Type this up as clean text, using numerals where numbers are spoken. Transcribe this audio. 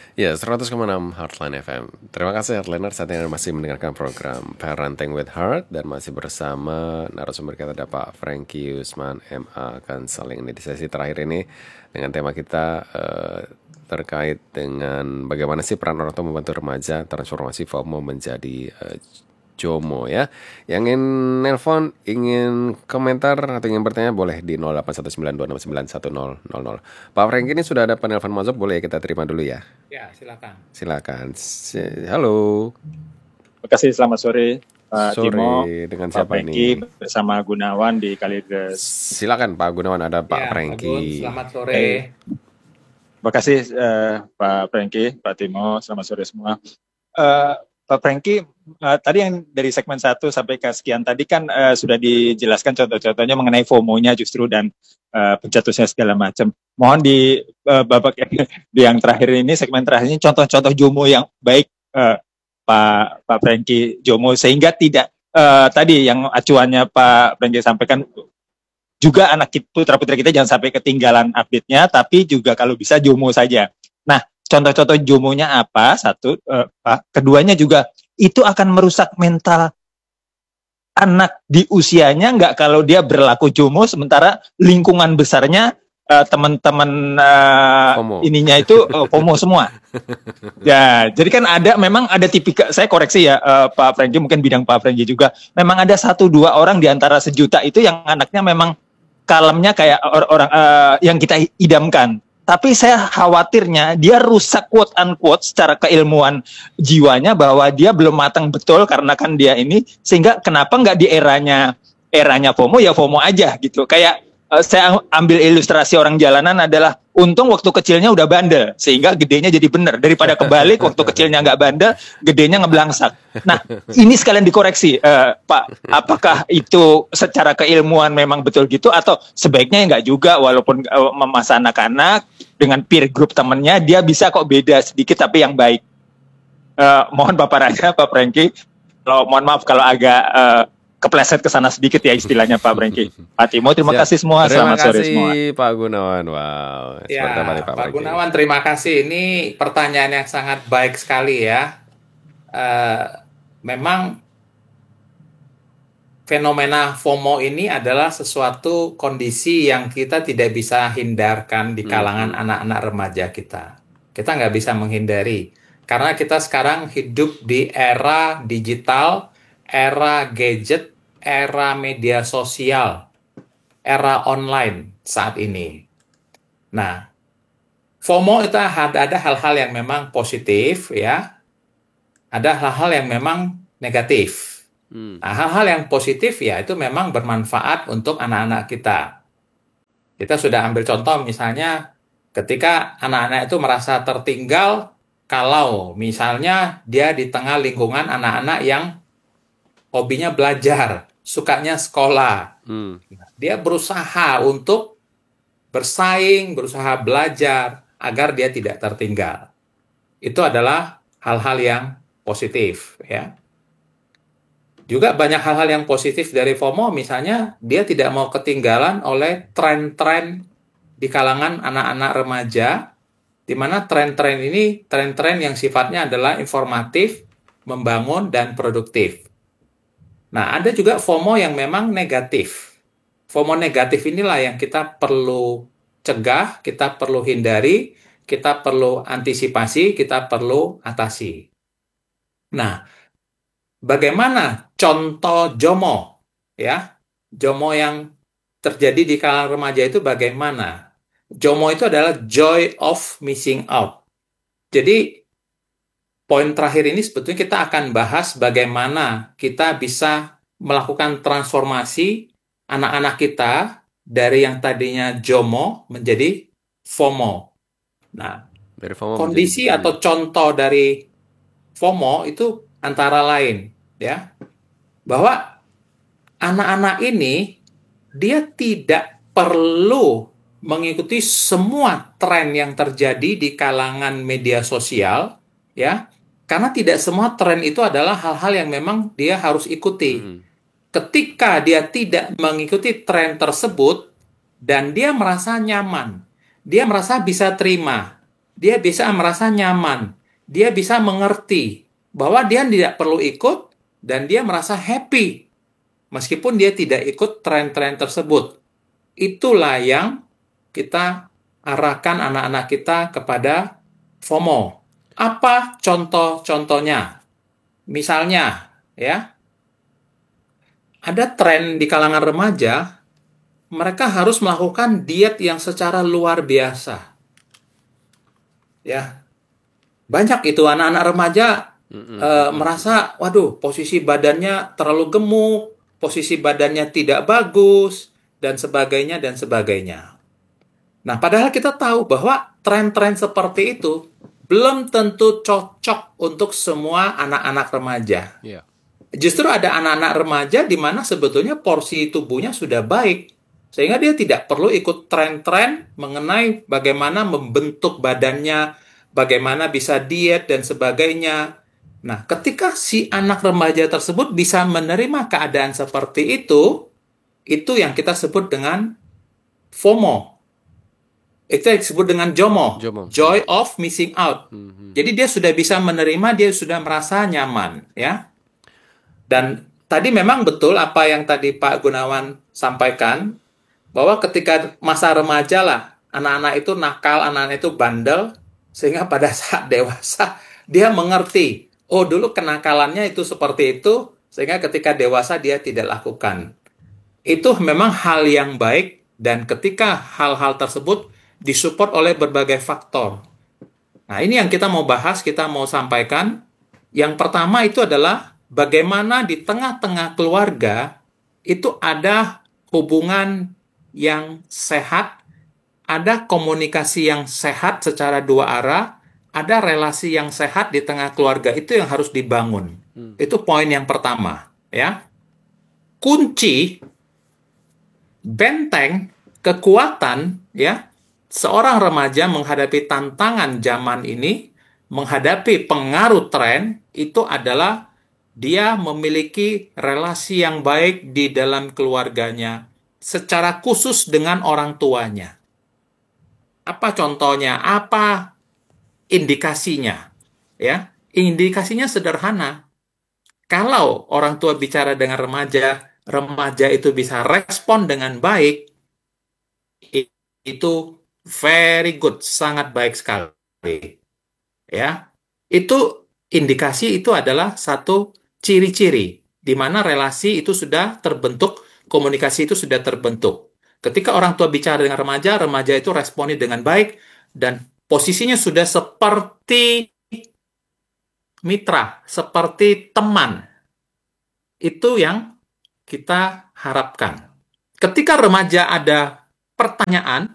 Ya, 100,6 Heartline FM. Terima kasih Heartliner, saat ini masih mendengarkan program Parenting with Heart dan masih bersama narasumber kita ada Pak Frankie Usman MA Counseling ini di sesi terakhir ini dengan tema kita terkait dengan bagaimana sih peran orang tua membantu remaja transformasi FOMO menjadi Jomo ya. Yang ingin nelpon, ingin komentar atau ingin bertanya boleh di 0819269100. Pak Frank ini sudah ada penelpon masuk, boleh ya kita terima dulu ya. Ya, silakan. Silakan. Halo. Terima kasih, selamat sore Pak Sore, Timo, dengan Pak siapa Franky ini? bersama Gunawan di Kalideres. Silakan Pak Gunawan, ada Pak Ya, Pak Gun, Franky. selamat sore. Terima kasih Pak Franky, Pak Timo, selamat sore semua. Pak Franky, tadi yang dari segmen 1 sampai ke sekian tadi kan sudah dijelaskan contoh-contohnya mengenai FOMO-nya justru dan pencetusnya segala macam. Mohon di babak di yang terakhir ini, segmen terakhir ini contoh-contoh Jomo yang baik, Pak Franky Jomo, sehingga tidak tadi yang acuannya Pak Franky sampaikan juga anak putra-putri kita jangan sampai ketinggalan update-nya, tapi juga kalau bisa Jomo saja. Nah, contoh-contoh Jomonya apa? Satu, Pak. Keduanya juga itu akan merusak mental anak di usianya nggak kalau dia berlaku Jomo sementara lingkungan besarnya teman-teman FOMO. ininya itu FOMO semua. Ya, jadi kan memang ada tipikal, saya koreksi ya Pak Franky, mungkin bidang Pak Franky juga, memang ada 1-2 orang di antara sejuta itu yang anaknya memang kalemnya kayak orang yang kita idamkan. Tapi saya khawatirnya dia rusak quote unquote secara keilmuan jiwanya bahwa dia belum matang betul karena kan dia ini, sehingga kenapa nggak di eranya FOMO ya FOMO aja gitu. Kayak saya ambil ilustrasi orang jalanan adalah untung waktu kecilnya udah bandel sehingga gedenya jadi bener, daripada kebalik waktu kecilnya nggak bandel gedenya ngebelangsak. Nah, ini sekalian dikoreksi Pak, apakah itu secara keilmuan memang betul gitu atau sebaiknya nggak juga, walaupun masa anak-anak dengan peer group temennya dia bisa kok beda sedikit tapi yang baik. Mohon paparannya Pak Franky, mohon maaf kalau agak kepleset ke sana sedikit ya istilahnya Pak Franky. Pak Timo, terima kasih semua. Terima Selamat sore semua. kasih Pak Gunawan. Wow. Ya, Seperti apa nih, Pak Pak Franky? Gunawan, terima kasih. Ini pertanyaan yang sangat baik sekali ya. Memang fenomena FOMO ini adalah sesuatu kondisi yang kita tidak bisa hindarkan di kalangan anak-anak remaja kita. Kita nggak bisa menghindari. Karena kita sekarang hidup di era digital, era gadget, era media sosial, era online saat ini. Nah, FOMO itu ada hal-hal yang memang positif ya, ada hal-hal yang memang negatif. Nah, hal-hal yang positif ya itu memang bermanfaat untuk anak-anak kita. Kita sudah ambil contoh misalnya ketika anak-anak itu merasa tertinggal kalau misalnya dia di tengah lingkungan anak-anak yang hobinya belajar, sukanya sekolah. Dia berusaha untuk bersaing, berusaha belajar agar dia tidak tertinggal. Itu adalah hal-hal yang positif ya. Juga banyak hal-hal yang positif dari FOMO, misalnya dia tidak mau ketinggalan oleh tren-tren di kalangan anak-anak remaja, di mana tren-tren ini tren-tren yang sifatnya adalah informatif, membangun, dan produktif. Nah, ada juga FOMO yang memang negatif. FOMO negatif inilah yang kita perlu cegah, kita perlu hindari, kita perlu antisipasi, kita perlu atasi. Nah, bagaimana contoh JOMO? Ya, JOMO yang terjadi di kalangan remaja itu bagaimana? JOMO itu adalah joy of missing out. Jadi, poin terakhir ini sebetulnya kita akan bahas bagaimana kita bisa melakukan transformasi anak-anak kita dari yang tadinya JOMO menjadi FOMO. Nah, Dari FOMO kondisi menjadi atau contoh dari FOMO itu antara lain ya, bahwa anak-anak ini dia tidak perlu mengikuti semua tren yang terjadi di kalangan media sosial ya, karena tidak semua tren itu adalah hal-hal yang memang dia harus ikuti. Ketika dia tidak mengikuti tren tersebut dan dia merasa nyaman, dia merasa bisa terima, dia bisa merasa nyaman, dia bisa mengerti bahwa dia tidak perlu ikut dan dia merasa happy meskipun dia tidak ikut tren-tren tersebut. Itulah yang kita arahkan anak-anak kita kepada FOMO. Apa contoh-contohnya? Misalnya, ya, ada tren di kalangan remaja, mereka harus melakukan diet yang secara luar biasa. Ya, banyak itu anak-anak remaja merasa, waduh, posisi badannya terlalu gemuk, posisi badannya tidak bagus, dan sebagainya, dan sebagainya. Nah, padahal kita tahu bahwa tren-tren seperti itu belum tentu cocok untuk semua anak-anak remaja. Iya. Justru ada anak-anak remaja di mana sebetulnya porsi tubuhnya sudah baik, sehingga dia tidak perlu ikut tren-tren mengenai bagaimana membentuk badannya, bagaimana bisa diet, dan sebagainya. Nah, ketika si anak remaja tersebut bisa menerima keadaan seperti itu yang kita sebut dengan FOMO. Itu yang disebut dengan JOMO, Joy of Missing Out. Jadi dia sudah bisa menerima, dia sudah merasa nyaman, ya. Dan tadi memang betul apa yang tadi Pak Gunawan sampaikan, bahwa ketika masa remaja lah, anak-anak itu nakal, anak-anak itu bandel, sehingga pada saat dewasa, dia mengerti, oh dulu kenakalannya itu seperti itu, sehingga ketika dewasa dia tidak lakukan. Itu memang hal yang baik, dan ketika hal-hal tersebut disupport oleh berbagai faktor. Nah, ini yang kita mau bahas, kita mau sampaikan. Yang pertama itu adalah bagaimana di tengah-tengah keluarga itu ada hubungan yang sehat, ada komunikasi yang sehat secara dua arah, ada relasi yang sehat di tengah keluarga, itu yang harus dibangun. Itu poin yang pertama, ya. Kunci, benteng, kekuatan, ya, seorang remaja menghadapi tantangan zaman ini, menghadapi pengaruh tren, itu adalah dia memiliki relasi yang baik di dalam keluarganya, secara khusus dengan orang tuanya. Apa contohnya? Apa indikasinya? Ya, indikasinya sederhana. Kalau orang tua bicara dengan remaja, remaja itu bisa respon dengan baik, itu very good, sangat baik sekali. Ya, itu indikasi, itu adalah satu ciri-ciri di mana relasi itu sudah terbentuk, komunikasi itu sudah terbentuk. Ketika orang tua bicara dengan remaja, remaja itu responnya dengan baik dan posisinya sudah seperti mitra, seperti teman. Itu yang kita harapkan. Ketika remaja ada pertanyaan,